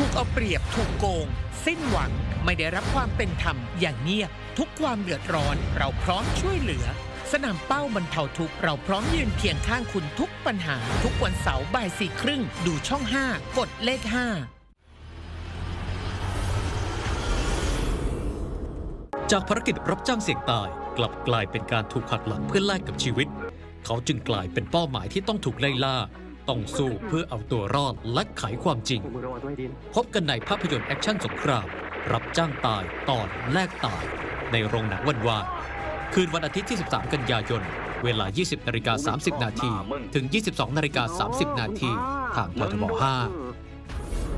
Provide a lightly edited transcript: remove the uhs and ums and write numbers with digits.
กเอาเปรียบถูกโกงสิ้นหวังไม่ได้รับความเป็นธรรมอย่างเงียบทุกความเดือดร้อนเราพร้อมช่วยเหลือสนามเป้าบรรเทาทุกข์เราพร้อมยืนเคียงข้างคุณทุกปัญหาทุกวันเสาร์บ่าย 4:30ดูช่อง 5 กดเลข 5 จากภารกิจรับจ้างเสี่ยงตายกลับกลายเป็นการถูกหักหลังเพื่อแลกกับชีวิตเขาจึงกลายเป็นเป้าหมายที่ต้องถูกไล่ล่าต้องสู้เพื่อเอาตัวรอดและไขความจริงพบกันในภาพยนตร์แอคชั่นสงครามรับจ้างตายตอนแลกตายในโรงหนังวันวานคืนวันอาทิตย์ที่ 13 กันยายนเวลา 20:30 น. ถึง 22:30 น. ทางททบ 5